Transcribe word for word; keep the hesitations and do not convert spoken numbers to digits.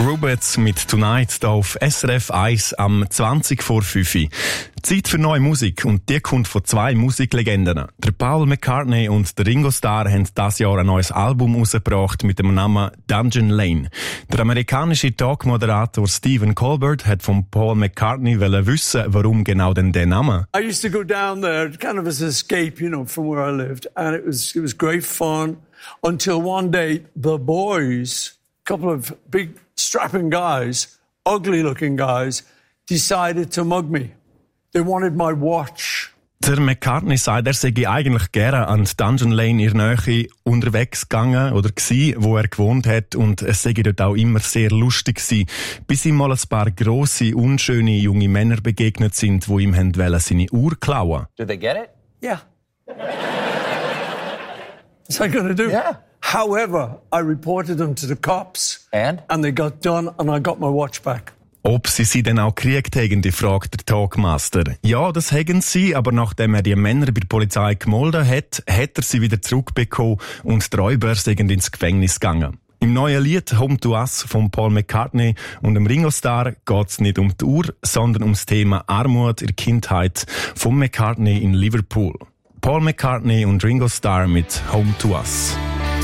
Rubets mit Tonight hier auf S R F eins am zwanzig vor fünf. Zeit für neue Musik und die kommt von zwei Musiklegenden. Der Paul McCartney und der Ringo Starr haben dieses Jahr ein neues Album rausgebracht mit dem Namen Dungeon Lane. Der amerikanische Talk-Moderator Stephen Colbert hat von Paul McCartney wissen, warum genau denn der Name. I used to go down there kind of as an escape, you know, from where I lived, and it was it was great fun until one day the boys, a couple of big strapping guys, ugly-looking guys, decided to mug me. They wanted my watch. Der McCartney sagt, er sei eigentlich gerne an die Dungeon Lane in der Nähe unterwegs gegangen oder gsi, wo er gewohnt hat, und es sei dort auch immer sehr lustig gsi, bis ihm mal ein paar grosse, unschöne junge Männer begegnet sind, die ihm haben wollen, seine Uhr klauen. Did they get it? Yeah. What's I going to do? Yeah. However, I reported them to the cops. And? And they got done and I got my watch back. Ob sie sie denn auch gekriegt haben, fragt der Talkmaster. Ja, das haben sie, aber nachdem er die Männer bei der Polizei gemolden hat, hat er sie wieder zurückbekommen und die Räuber sind ins Gefängnis gegangen. Im neuen Lied «Home to Us» von Paul McCartney und dem Ringo Starr geht es nicht um die Uhr, sondern ums Thema Armut in der Kindheit von McCartney in Liverpool. Paul McCartney und Ringo Starr mit «Home to Us».